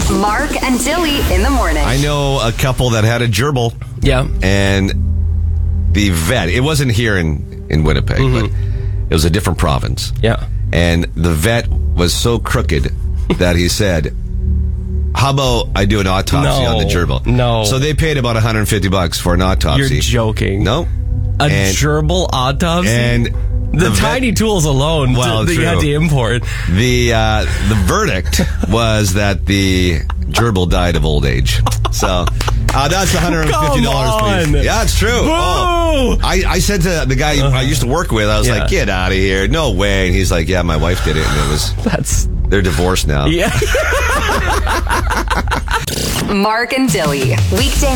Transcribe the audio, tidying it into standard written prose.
Mark and Dilly in the morning. I know a couple that had a gerbil. Yeah. And the vet, it wasn't here in Winnipeg, but it was a different province. Yeah. And the vet was so crooked that he said, how about I do an autopsy on the gerbil? No. So they paid about $150 for an autopsy. You're joking. No. A gerbil autopsy? And the tiny tools alone that you had to import. The verdict was that the gerbil died of old age. So that's $150, please. Yeah, it's true. Oh, I said to the guy I used to work with, I was like, get out of here. No way. And he's like, yeah, my wife did it. And it was... They're divorced now. Yeah. Mark and Dilly. Weekday